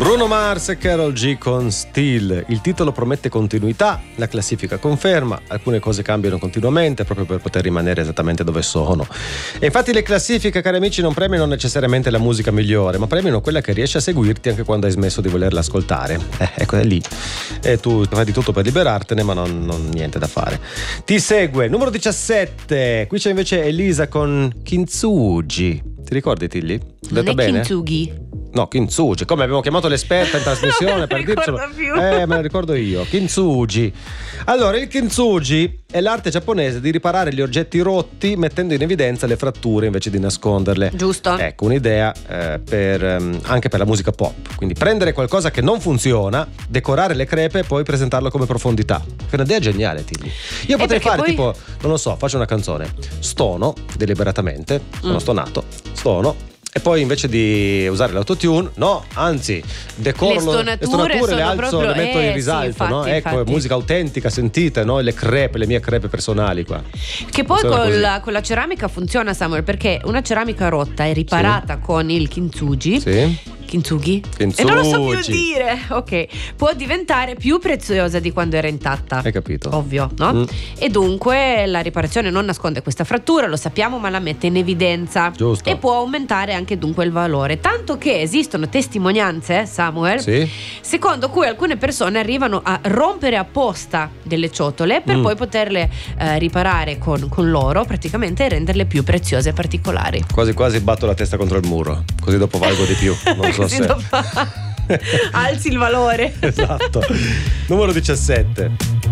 Bruno Mars e Karol G con Still. Il titolo promette continuità, la classifica conferma, alcune cose cambiano continuamente proprio per poter rimanere esattamente dove sono. E infatti le classifiche, cari amici, non premiano necessariamente la musica migliore, ma premiano quella che riesce a seguirti anche quando hai smesso di volerla ascoltare. Ecco, è lì. E tu fai di tutto per liberartene, ma non niente da fare. Ti segue. Numero 17. Qui c'è invece Elisa con Kintsugi. Ti ricordi, Tilly? Non è bene? Kintsugi. No, Kintsugi, come abbiamo chiamato l'esperta in trasmissione per dircelo. Me la ricordo io. Kintsugi. Allora, il Kintsugi è l'arte giapponese di riparare gli oggetti rotti mettendo in evidenza le fratture invece di nasconderle. Giusto. Ecco, un'idea anche per la musica pop. Quindi prendere qualcosa che non funziona, decorare le crepe e poi presentarlo come profondità. È un'idea geniale, Tilly. Io potrei fare poi... tipo, non lo so, faccio una canzone, stono deliberatamente, sono stonato, stono. E poi invece di usare l'autotune, no, anzi, decoro le stonature, le alzo, proprio, le metto in risalto, sì, infatti, no? Ecco, infatti. Musica autentica, sentite, no? Le mie crepe personali qua. Che poi con la ceramica funziona, Samuel, perché una ceramica rotta è riparata con il Kintsugi. Sì. Kintsugi? E non lo so più dire. Ok. Può diventare più preziosa di quando era intatta. Hai capito? Ovvio, no? E dunque la riparazione non nasconde questa frattura, lo sappiamo, ma la mette in evidenza. Giusto. E può aumentare anche dunque il valore. Tanto che esistono testimonianze, Samuel, sì, secondo cui alcune persone arrivano a rompere apposta delle ciotole per poi poterle riparare con l'oro praticamente e renderle più preziose e particolari. Quasi quasi batto la testa contro il muro, così dopo valgo di più. Non so se alzi il valore. Esatto. Numero 17.